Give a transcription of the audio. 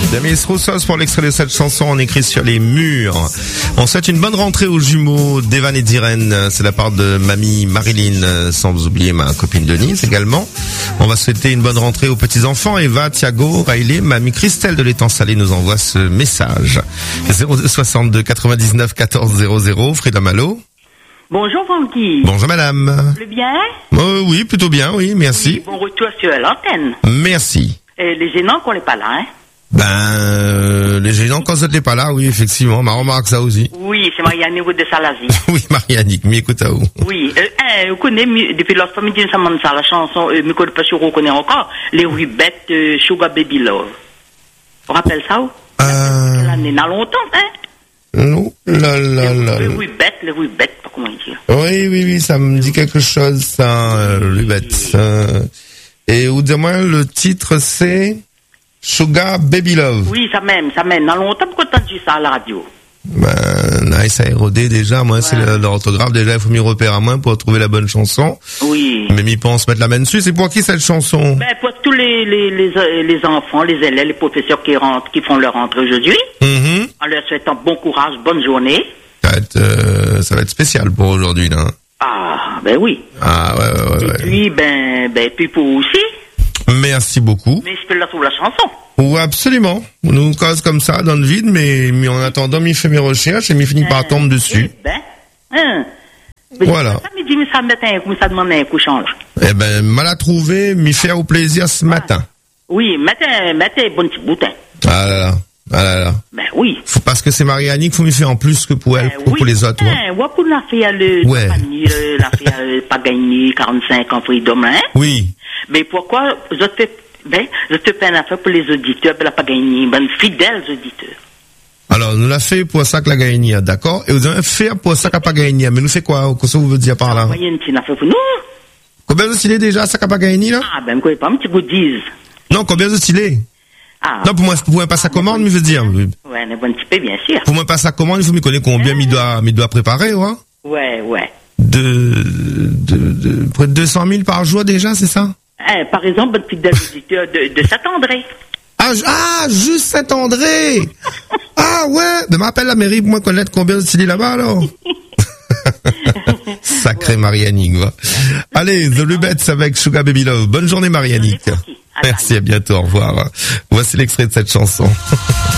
Demis Roussos pour l'extrait de cette chanson, on écrit sur les murs. On souhaite une bonne rentrée aux jumeaux d'Evan et d'Irène. C'est la part de mamie Marilyn, sans oublier ma copine Denise également. On va souhaiter une bonne rentrée aux petits-enfants. Eva, Thiago, Riley, mamie Christelle de l'Étang Salé nous envoie ce message. 02 62 99 14 00. Frida Malo. Bonjour Francky. Bonjour madame. Vous allez bien? Oui, plutôt bien, oui, merci. Oui, bon retour sur l'antenne. Merci. Et les gênants qu'on n'est pas là, hein? Les gênants quand vous n'êtes pas là, oui, effectivement, ma remarque ça aussi. Oui, c'est Marianne de Salazie. Oui, Mariannick, mais écoute à où? Oui, vous connaissez, depuis l'autre midi, ça m'a dit ça, la chanson, me connais pas si vous reconnaissez encore, les rubettes, Sugar Baby Love. Vous rappelez ça, ou? L'année, n'a longtemps, hein? Non, Les rubettes, pas comment dire. Oui, ça me dit quelque chose, ça, rubette. Et ou dis-moi, le titre c'est Sugar Baby Love. Oui, ça même, n'a longtemps, pourquoi t'as entendu ça à la radio? Ça a érodé déjà, moi, ouais. C'est l'orthographe, déjà, il faut m'y repérer à moi pour trouver la bonne chanson. Oui. Mais m'y pense mettre la main dessus, c'est pour qui cette chanson? Pour tous les enfants, les élèves, les professeurs qui font leur rentrée aujourd'hui. Mm-hmm. En leur souhaitant bon courage, bonne journée. Ça va être spécial pour aujourd'hui, là. Ah, ben oui. Ah, ouais. Et puis pour vous aussi. Merci beaucoup. Mais je peux la trouver la chanson. Oui, absolument. On nous cause comme ça dans le vide, mais en attendant, m'y fait mes recherches et m'y finit par tomber dessus. Voilà. Ça demande un couchant, là. Mal à trouver, m'y fait au plaisir ce matin. Oui, mettez bon petit boutin. Ah là là. Ben oui. Parce que c'est Marianne, faut m'y faire en plus que pour elle, pour les autres. Pour la fille, Pagani, 45 ans, Freedom, hein? Oui. Mais pourquoi, je te peine à faire pour les auditeurs, pour la Pagani, fidèles auditeurs. Alors, nous l'a fait pour ça que la Gaïnie, d'accord? Et vous avez fait pour ça qu'a pas Gaïnie, mais nous fait quoi? Qu'est-ce que vous voulez dire par là? Voyez une petite affaire pour nous. Combien vous stylez déjà, ça qu'a pas Gaïnie, là? Quoi, pas un petit goodies. Non, combien vous stylez? Non, pour moi, pas sa commande, mais je veux dire. Ouais, un bon petit peu, bien sûr. Pour moi, pas sa commande, il faut me connaître combien m'y doit préparer, ouais? Ouais. Près de 200 000 par jour déjà, c'est ça? Par exemple, un petit auditeur de Saint-André. Juste Saint-André! Ouais! M'appelle la mairie pour moi connaître combien de stylés là-bas, alors. Sacré Mariannick, va. Allez, The Lubettes avec Sugar Baby Love. Bonne journée, Mariannick. Merci, à bientôt, au revoir. Voici l'extrait de cette chanson.